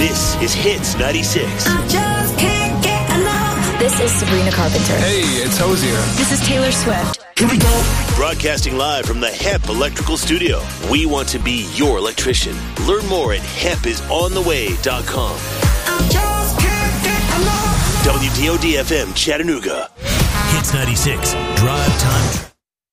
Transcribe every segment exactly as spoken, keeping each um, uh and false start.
This is Hits ninety-six. I just can't get enough. This is Sabrina Carpenter. Hey, it's Hosier. This is Taylor Swift. Here we go. Broadcasting live from the Hemp Electrical Studio. We want to be your electrician. Learn more at hemp is on the way dot com. I just can't get enough. W D O D F M Chattanooga. Hits ninety-six. Drive time.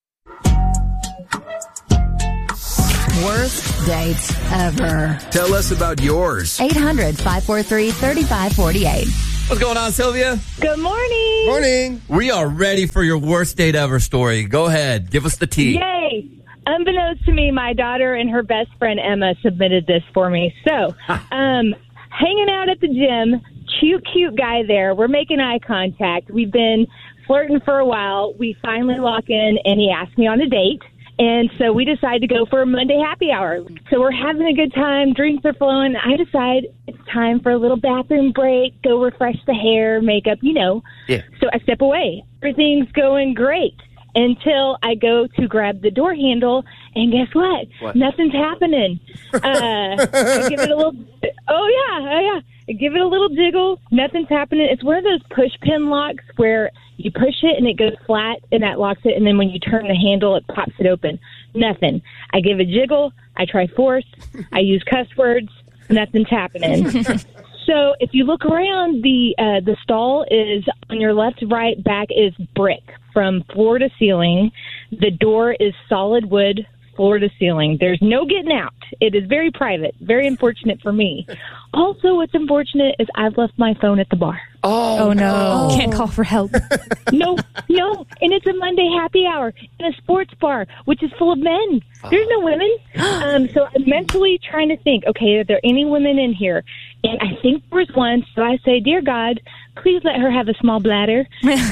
Worst dates ever. Tell us about yours. eight hundred, five four three, three five four eight. What's going on, Sylvia? Good morning. Morning. We are ready for your worst date ever story. Go ahead. Give us the tea. Yay. Unbeknownst to me, my daughter and her best friend Emma submitted this for me. So, um, hanging out at the gym, cute, cute guy there. We're making eye contact. We've been flirting for a while. We finally lock in, and he asked me on a date. And so we decide to go for a Monday happy hour. So we're having a good time. Drinks are flowing. I decide it's time for a little bathroom break, go refresh the hair, makeup, you know. Yeah. So I step away. Everything's going great until I go to grab the door handle, and guess what? What? Nothing's happening. Uh, I give it a little, oh, yeah, oh, yeah. I give it a little jiggle. Nothing's happening. It's one of those push pin locks where you push it and it goes flat and that locks it. And then when you turn the handle, it pops it open. Nothing. I give a jiggle. I try force. I use cuss words. Nothing's happening. So if you look around, the uh, the stall is on your left, right, back is brick from floor to ceiling. The door is solid wood, floor to ceiling. There's no getting out. It is very private. Very unfortunate for me. Also, what's unfortunate is I've left my phone at the bar. Oh, Oh, no. Can't call for help. No, no. And it's a Monday happy hour in a sports bar, which is full of men. There's no women. Um, so I'm mentally trying to think, okay, are there any women in here? And I think there was one. So I say, dear God, please let her have a small bladder.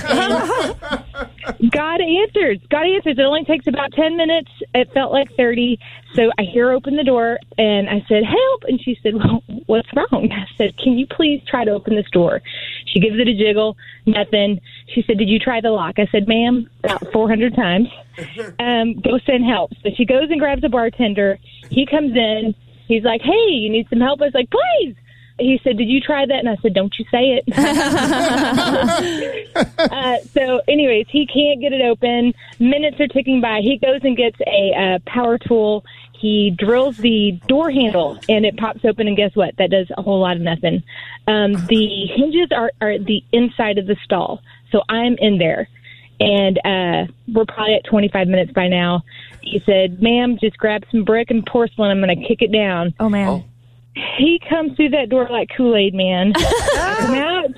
God answers. God answers. It only takes about ten minutes. It felt like thirty. So I hear her open the door, and I said, help. And she said, well, what's wrong? I said, can you please try to open this door? She gives it a jiggle. Nothing. She said, did you try the lock? I said, ma'am, about four hundred times. Um, go send help. So she goes and grabs a bartender. He comes in. He's like, hey, you need some help? I was like, please. He said, did you try that? And I said, don't you say it. uh, so anyways, he can't get it open. Minutes are ticking by. He goes and gets a uh, power tool. He drills the door handle, and it pops open, and guess what? That does a whole lot of nothing. Um, the hinges are, are at the inside of the stall, so I'm in there. And uh, we're probably at twenty-five minutes by now. He said, ma'am, just grab some brick and porcelain. I'm going to kick it down. Oh, man. Oh. He comes through that door like Kool-Aid Man. I come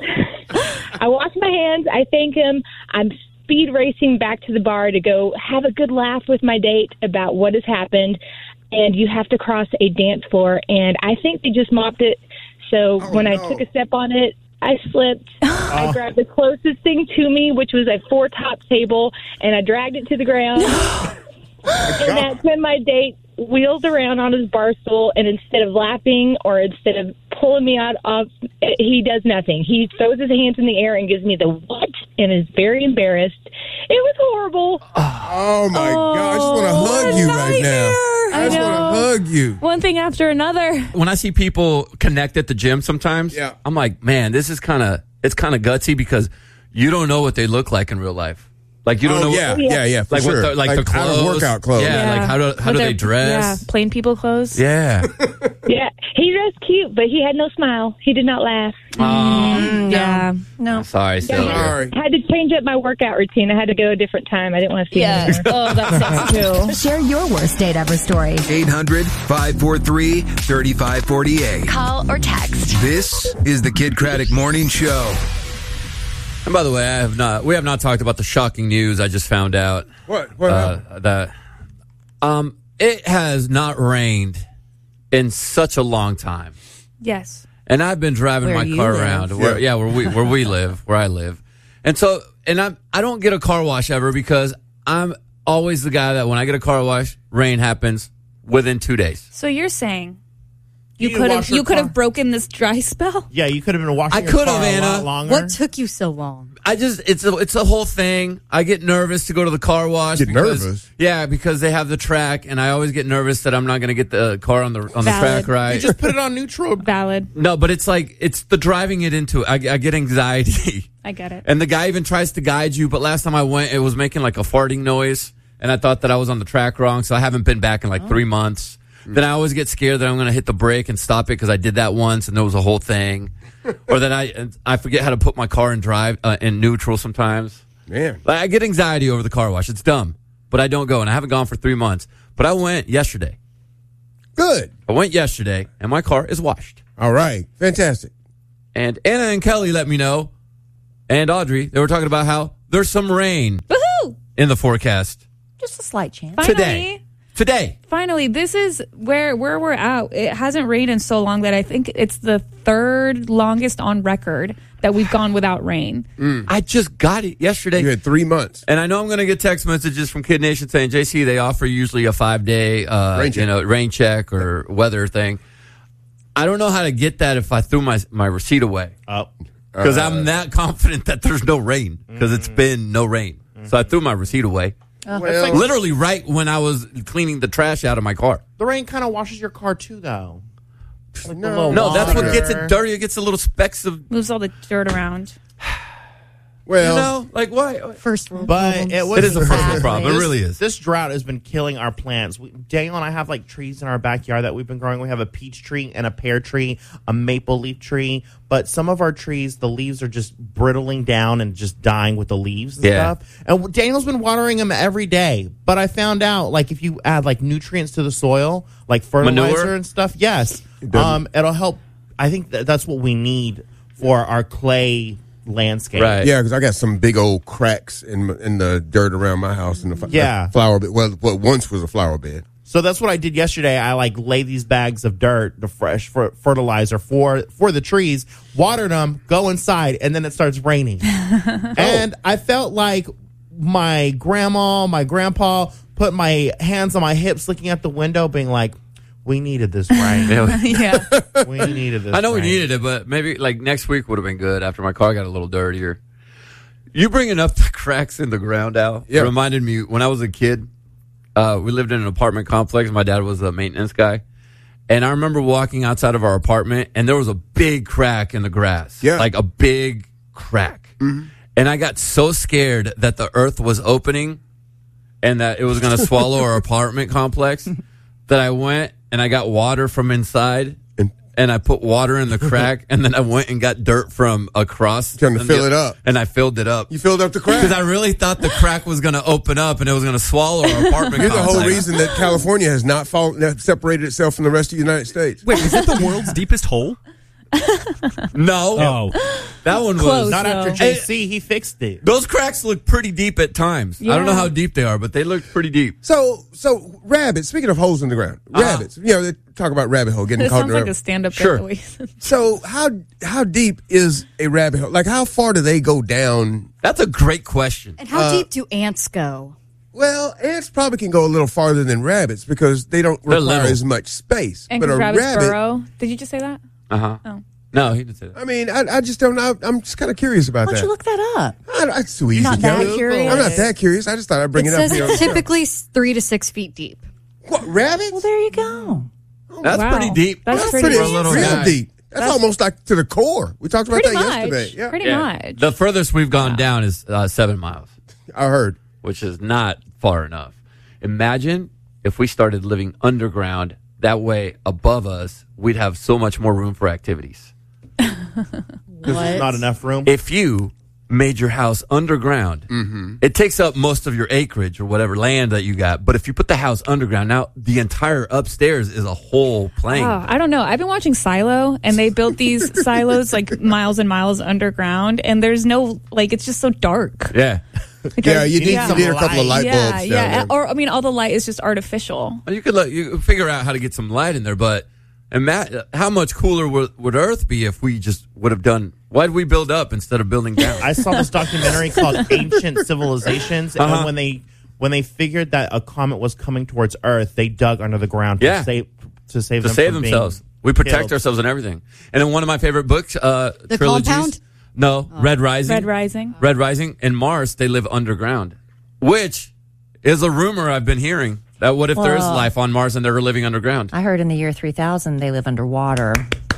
out. I wash my hands. I thank him. I'm speed racing back to the bar to go have a good laugh with my date about what has happened. And you have to cross a dance floor. And I think they just mopped it. So Oh, when I no. took a step on it, I slipped. I grabbed the closest thing to me, which was a four-top table, and I dragged it to the ground. And that's when my date wheels around on his bar stool, and instead of laughing or instead of pulling me out of, he does nothing. He throws his hands in the air and gives me the what, and is very embarrassed. It was horrible. Oh, my Oh, God. I just want to hug you right now. I I just want know. to hug you. One thing after another. When I see people connect at the gym sometimes, Yeah. I'm like, man, this is kind of, it's kind of gutsy because you don't know what they look like in real life. Like, you don't oh, know. yeah, What, yeah, yeah, for like, sure. what the, like, the clothes. out of workout clothes. Yeah, like, how do, how do With they their- dress? Yeah, plain people clothes. Yeah. Yeah, he dressed cute, but he had no smile. He did not laugh. Um, Yeah. No. sorry, Sylvia. Sorry. I had to change up my workout routine. I had to go a different time. I didn't want to see Yeah. him. Oh, that's too. Share your worst date ever story. eight hundred, five four three, three five four eight. Call or text. This is the Kid Craddock Morning Show. And by the way, I have not. We have not talked about the shocking news I just found out. What? What happened? Uh, that um, it has not rained in such a long time, Yes. and I've been driving Where my you car live. around. Where, yeah, where we where we live, where I live, and so and I I don't get a car wash ever because I'm always the guy that when I get a car wash, rain happens within two days. So you're saying You You could wash have your you could car. have broken this dry spell. Yeah, you could have been washing I your could car have, a lot Anna. longer. What took you so long? I just it's a it's a whole thing. I get nervous to go to the car wash. Get because, nervous? Yeah, because they have the track, and I always get nervous that I'm not going to get the car on the on the Valid. track right. You just put it on neutral. Valid. No, but it's like it's the driving it into it. I, I get anxiety, I get it. and the guy even tries to guide you. But last time I went, it was making like a farting noise, and I thought that I was on the track wrong. So I haven't been back in like three months. Then I always get scared that I'm going to hit the brake and stop it because I did that once, and there was a whole thing. Or that I I forget how to put my car in drive uh, in neutral sometimes. Man. Like, I get anxiety over the car wash. It's dumb, but I don't go, and I haven't gone for three months. But I went yesterday. Good. I went yesterday, and my car is washed. All right. Fantastic. And Anna and Kelly let me know, and Audrey, they were talking about how there's some rain Woohoo! in the forecast Just a slight chance. Finally, today. Today. Finally, this is where where we're at. It hasn't rained in so long that I think it's the third longest on record that we've gone without rain. I just got it yesterday. You had three months. And I know I'm going to get text messages from Kid Nation saying, J C, they offer usually a five day, uh, Rain check. you know, rain check or weather thing. I don't know how to get that if I threw my my receipt away Oh. because I'm that confident that there's no rain because it's been no rain. So I threw my receipt away. Well, Literally right when I was cleaning the trash out of my car. The rain kind of washes your car too, though. Like the No. little No, that's what water. gets it dirty. It gets the little specks of, Moves all the dirt around. well, you know, like why? First world But problems. it was It is a first world problem. It This- really is. This drought has been killing our plants. We, Daniel and I have like trees in our backyard that we've been growing. We have a peach tree and a pear tree, a maple leaf tree. But some of our trees, the leaves are just brittling down and just dying with the leaves and Yeah. stuff. And Daniel's been watering them every day. But I found out like if you add like nutrients to the soil, like fertilizer Manure? and stuff, yes, doesn't- um, it'll help. I think that that's what we need for our clay landscape. Right. yeah, because I got some big old cracks in m- in the dirt around my house in the f- Yeah. flower bed. Well, what once was a flower bed. So that's what I did yesterday. I like lay these bags of dirt, the fresh fer- fertilizer for for the trees, watered them, go inside, and then it starts raining. And I felt like my grandma, my grandpa put my hands on my hips, looking at the window, being like, "We needed this rain. Yeah. We needed this." I know we rain." needed it, but maybe like next week would have been good after my car got a little dirtier. You bringing up the cracks in the ground, Al, Yeah. reminded me when I was a kid. Uh, we lived in an apartment complex. My dad was a maintenance guy, and I remember walking outside of our apartment, and there was a big crack in the grass, Yeah. like a big crack. And I got so scared that the earth was opening, and that it was going to swallow our apartment complex, that I went and I got water from inside. And- And I put water in the crack, and then I went and got dirt from across. Trying to and fill the- it up. And I filled it up. You filled up the crack. Because I really thought the crack was going to open up and it was going to swallow our apartment Here's the whole complex. reason that California has not fall, not separated itself from the rest of the United States. Wait, is it the world's deepest hole? No. Oh. That one was. Close. Not after No. J C, he fixed it. Those cracks look pretty deep at times. I don't know Yeah. how deep they are, but they look pretty deep. So, so rabbits. Speaking of holes in the ground, rabbits. You know, they talk about rabbit hole getting This caught in sounds the like rabbit. a stand-up Sure. voice. So, how how deep is a rabbit hole? Like, how far do they go down? That's a great question. And how deep do ants go? Well, ants probably can go a little farther than rabbits because they don't They're require little. as much space. And but a rabbits rabbit, burrow. Did you just say that? Uh huh. Oh. No, he didn't say that. I mean, I, I just don't know. I'm just kind of curious about Why don't that. you look that up? I, it's too easy. Not that Kelly. curious? I'm not that curious. I just thought I'd bring It it, says up here. it's typically s- three to six feet deep. What, rabbits? Well, there you go. That's Wow. pretty deep. That's That's pretty pretty for a little real guy. deep. That's, That's- almost like to the core. We talked about Pretty that much. yesterday. Yeah, Pretty Yeah. much. The furthest we've gone down is uh, seven miles, I heard. which is not far enough. Imagine if we started living underground. That way, above us, we'd have so much more room for activities. Because there's not enough room. If you made your house underground, it takes up most of your acreage or whatever land that you got. But if you put the house underground, now the entire upstairs is a whole plane. Oh, I don't know. I've been watching Silo, and they built these silos like miles and miles underground, and there's no like it's just so dark. Yeah. Like, Yeah, I- you need, you need a couple of light yeah, bulbs. yeah. down there. Or I mean, all the light is just artificial. You could let, you could figure out how to get some light in there, but ima- how much cooler would, would Earth be if we just would have done? Why did we build up instead of building down? I saw this documentary called Ancient Civilizations, Uh-huh. and when they when they figured that a comet was coming towards Earth, they dug under the ground to Yeah. save to save To them save from themselves. being We protect Killed. ourselves in everything. And in one of my favorite books, uh, The trilogies. Compound? No, Red Rising. Red Rising. Red Rising. In Mars, they live underground, which is a rumor I've been hearing. That what if there is Well- life on Mars and they're living underground? I heard in the year three thousand they live underwater.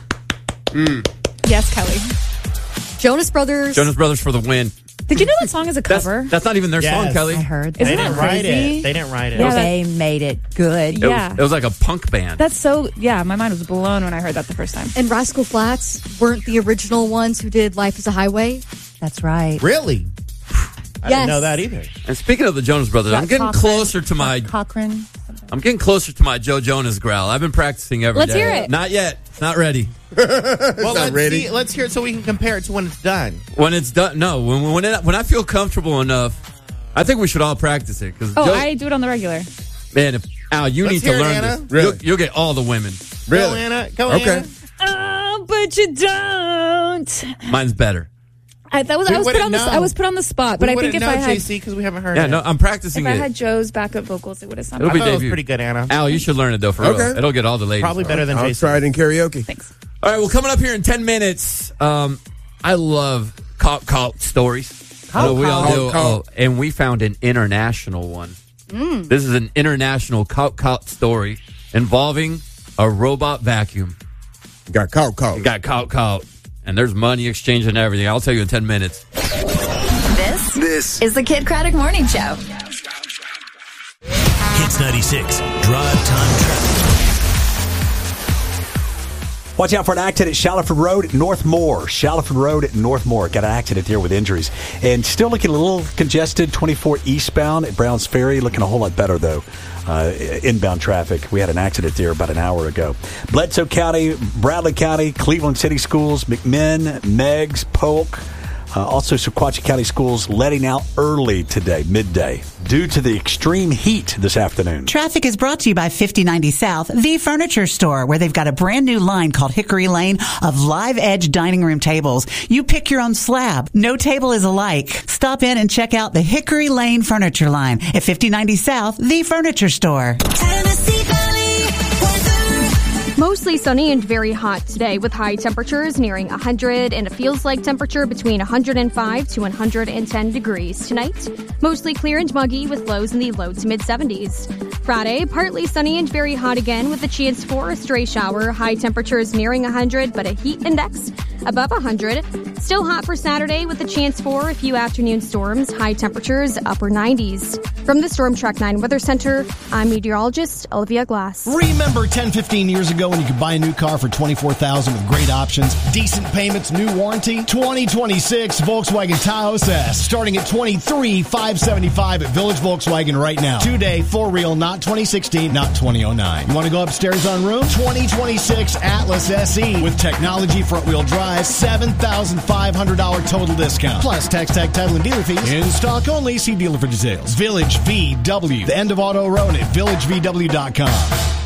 Yes, Kelly. Jonas Brothers. Jonas Brothers for the win. Did you know that song is a That's, cover? that's not even their Yes. song, Kelly. I heard They Isn't didn't that write crazy? it. They didn't write it. Yeah, that- they made it good. It, Yeah. was, it was like a punk band. That's so, yeah, my mind was blown when I heard that the first time. And Rascal Flatts weren't the original ones who did Life is a Highway. That's right. Really? I Yes. didn't know that either. And speaking of the Jonas Brothers, I'm getting Cochran- closer to my Cochran. I'm getting closer to my Joe Jonas growl. I've been practicing every day. Let's hear it. Not yet. It's not ready. Well, not let's ready. see. Let's hear it so we can compare it to when it's done. When it's done, no. When when, it, when I feel comfortable enough, I think we should all practice it. Because Oh, I do it on the regular. man, if Al, you Let's need to hear it, learn Anna. this. Really? You'll, you'll get all the women. Go, Really? Anna. Go, Okay. Anna. Oh, but you don't. Mine's better. I, that was We I was put wouldn't on the know. I was put on the spot, but we I think wouldn't if I know, had J C, because we haven't heard Yeah, it. no, I'm practicing if I it. had Joe's backup vocals, it would have sounded. It'll be I thought it was debut. pretty good, Anna. Al, you should learn it though for Okay. real. It'll get all the ladies. Probably better than I'll J C. try it in karaoke. Thanks. All right, well, coming up here in ten minutes, um, I love cop cop stories. I know we all do. Cult, Oh, cult. and we found an international one. This is an international cop cop story involving a robot vacuum. Got caught, caught. Got caught, caught. And there's money exchange and everything. I'll tell you in ten minutes. This This is the Kid Craddock Morning Show. Hits ninety-six. Drive time traffic. Watch out for an accident at Shaliford Road at Northmore. Shaliford Road at Northmore. Got an accident there with injuries. And still looking a little congested, twenty-four eastbound at Browns Ferry. Looking a whole lot better, though. Uh, inbound traffic. We had an accident there about an hour ago. Bledsoe County, Bradley County, Cleveland City Schools, McMinn, Meigs, Polk. Uh, also, Sequatchie County Schools letting out early today, midday, due to the extreme heat this afternoon. Traffic is brought to you by fifty ninety South, the furniture store, where they've got a brand new line called Hickory Lane of live edge dining room tables. You pick your own slab. No table is alike. Stop in and check out the Hickory Lane furniture line at fifty ninety South, the furniture store. Tennessee Valley weather. Mostly sunny and very hot today with high temperatures nearing one hundred and a feels like temperature between one hundred five to one hundred ten degrees tonight. Mostly clear and muggy with lows in the low to mid seventies. Friday, partly sunny and very hot again with a chance for a stray shower. High temperatures nearing one hundred, but a heat index above one hundred. Still hot for Saturday with a chance for a few afternoon storms. High temperatures upper nineties. From the Storm Track nine Weather Center, I'm meteorologist Olivia Glass. Remember ten, fifteen years ago when you could buy a new car for twenty-four thousand dollars with great options, decent payments, new warranty? twenty twenty-six Volkswagen Tahoe says, starting at twenty-three thousand five hundred seventy-five dollars at Village Volkswagen right now. Two-day, for real, not twenty sixteen, not twenty oh nine. You want to go upstairs on room? twenty twenty-six Atlas S E with technology front-wheel drive, seven thousand five hundred dollars total discount. Plus tax, tag, title, and dealer fees. In stock only. See dealer for details. Village V W, the end of Auto Road at village v w dot com.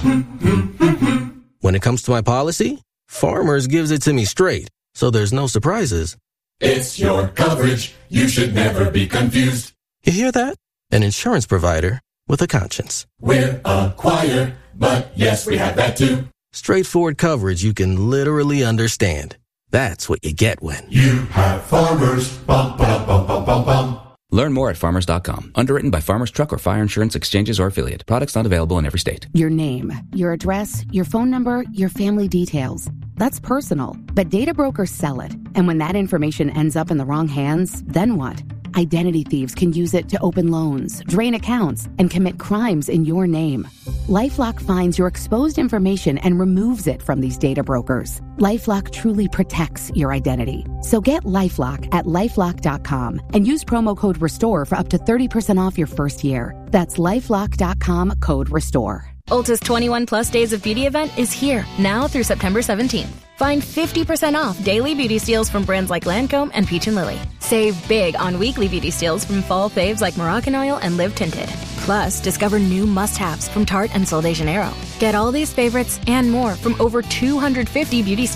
When it comes to my policy, Farmers gives it to me straight, so there's no surprises. It's your coverage. You should never be confused. You hear that? An insurance provider with a conscience. We're a choir, but yes, we have that too. Straightforward coverage you can literally understand. That's what you get when you have Farmers. Bum, ba, bum, bum, bum, bum. Learn more at farmers dot com. Underwritten by Farmers Truck or Fire Insurance Exchanges or Affiliate. Products not available in every state. Your name, your address, your phone number, your family details. That's personal, but data brokers sell it. And when that information ends up in the wrong hands, then what? Identity thieves can use it to open loans, drain accounts, and commit crimes in your name. LifeLock finds your exposed information and removes it from these data brokers. LifeLock truly protects your identity. So get LifeLock at lifelock dot com and use promo code RESTORE for up to thirty percent off your first year. That's lifelock dot com, code RESTORE. Ulta's twenty-one plus Days of Beauty event is here, now through September seventeenth. Find fifty percent off daily beauty steals from brands like Lancome and Peach and Lily. Save big on weekly beauty steals from fall faves like Moroccan Oil and Live Tinted. Plus, discover new must-haves from Tarte and Sol de Janeiro. Get all these favorites and more from over two hundred fifty beauty steals.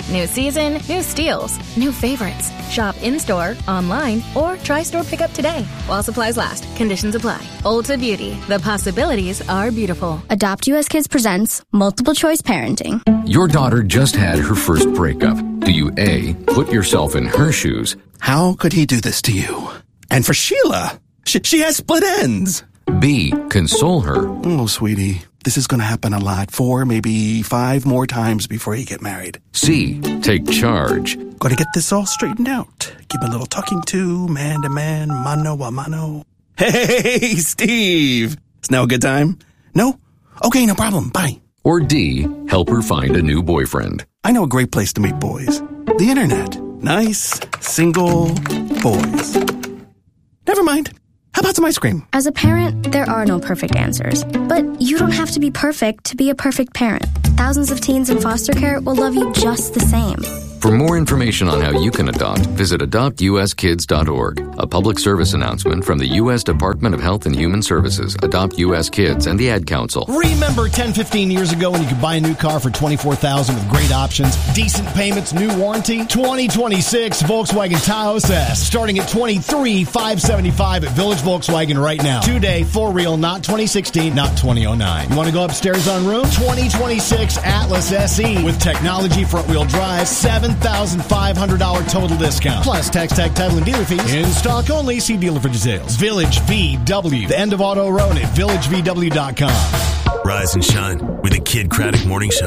New season, new steals, new favorites. Shop in-store, online, or try store pickup today. While supplies last, conditions apply. Ulta Beauty, the possibilities are beautiful. Adopt U S Kids presents Multiple Choice Parenting. Your daughter just had her first breakup. Do you A, put yourself in her shoes? How could he do this to you? And for Sheila, she, she has split ends. B, console her. Oh, sweetie, this is going to happen a lot. Four, maybe five more times before you get married. C, take charge. Got to get this all straightened out. Give a little talking to, man to man, mano a mano. Hey, Steve. It's now a good time? No? Okay, no problem. Bye. Or D, help her find a new boyfriend. I know a great place to meet boys. The internet. Nice, single boys. Never mind. How about some ice cream? As a parent, there are no perfect answers. But you don't have to be perfect to be a perfect parent. Thousands of teens in foster care will love you just the same. For more information on how you can adopt, visit adopt u s kids dot org. A public service announcement from the U S Department of Health and Human Services, Adopt U S Kids, and the Ad Council. Remember ten, fifteen years ago when you could buy a new car for twenty-four thousand dollars with great options, decent payments, new warranty? twenty twenty-six Volkswagen Tahoe says, starting at twenty-three thousand five hundred seventy-five dollars at Village Volkswagen right now. Two-day, for real, not twenty sixteen, not twenty oh nine. You want to go upstairs on room? twenty twenty-six Atlas S E with technology, front-wheel drive, seven thousand five hundred dollars total discount. Plus tax, tag, title, and dealer fees. In stock only. See dealer for details. Village V W. The end of Auto Road at village v w dot com. Rise and shine with the Kid Craddock Morning Show.